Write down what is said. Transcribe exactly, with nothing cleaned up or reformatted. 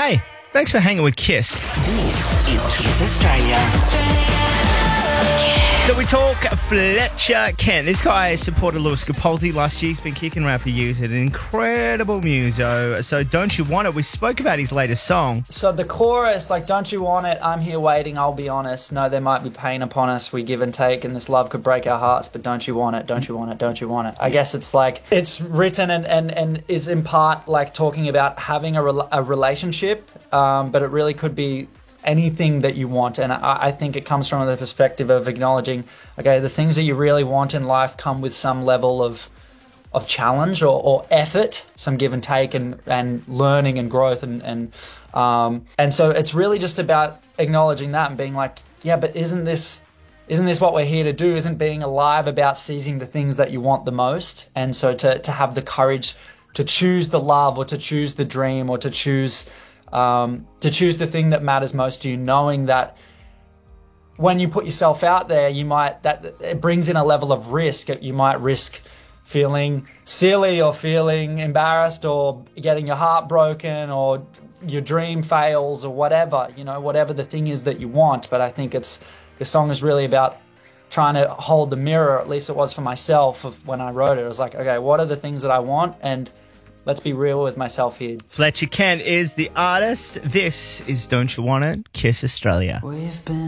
Hey, thanks for hanging with Kiss. This is Kiss Australia. So we talk Fletcher Kent. This guy supported Lewis Capaldi last year. He's been kicking around for years. An incredible muso. So Don't You Want It? We spoke about his latest song. So the chorus, like, don't you want it? I'm here waiting, I'll be honest. No, there might be pain upon us. We give and take, and this love could break our hearts, but don't you want it? Don't you want it? Don't you want it? I guess it's like, it's written and, and, and is in part like talking about having a, re- a relationship, um, but it really could be anything that you want. And I, I think it comes from the perspective of acknowledging, okay, the things that you really want in life come with some level of of challenge or, or effort, some give and take and, and learning and growth. And, and, um, and so it's really just about acknowledging that and being like, yeah, but isn't this, isn't this what we're here to do? Isn't being alive about seizing the things that you want the most? And so to, to have the courage to choose the love or to choose the dream or to choose Um, to choose the thing that matters most to you, knowing that when you put yourself out there, you might, that it brings in a level of risk. You might risk feeling silly or feeling embarrassed or getting your heart broken or your dream fails or whatever, you know, whatever the thing is that you want. But I think it's, the song is really about trying to hold the mirror, at least it was for myself of when I wrote it. It was like, okay, what are the things that I want? And let's be real with myself here. Fletcher Kent is the artist. This is Don't You Want It? Kiss Australia. We've been